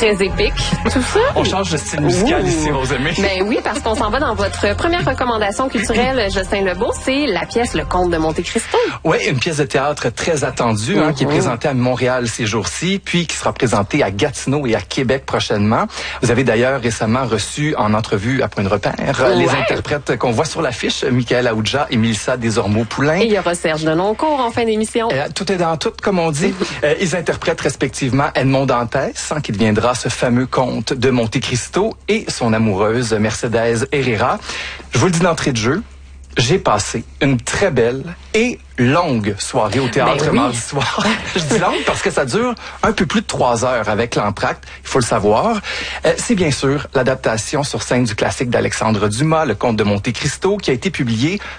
très épique, tout ça. On change de style musical ici, Rosemée. Ben oui, parce qu'on s'en va dans votre première recommandation culturelle, Justin Lebeau, c'est la pièce Le Comte de Monte-Cristo. Oui, une pièce de théâtre très attendue, qui est présentée à Montréal ces jours-ci, puis qui sera présentée à Gatineau et à Québec prochainement. Vous avez d'ailleurs récemment reçu en entrevue à Point de Repère les interprètes qu'on voit sur l'affiche, Michael Aoudja et Mélissa Desormeaux-Poulain. Et il y aura Serge Denoncourt en fin d'émission. Tout est dans tout, comme on dit. Ils interprètent respectivement Edmond Dantès, qui deviendra ce fameux comte de Monte-Cristo, et son amoureuse Mercedes Herrera. Je vous le dis d'entrée de jeu, j'ai passé une très belle et longue soirée au théâtre mardi soir. Je dis longue parce que ça dure un peu plus de 3 heures avec l'entracte, il faut le savoir. C'est bien sûr l'adaptation sur scène du classique d'Alexandre Dumas, Le Comte de Monte-Cristo, qui a été publié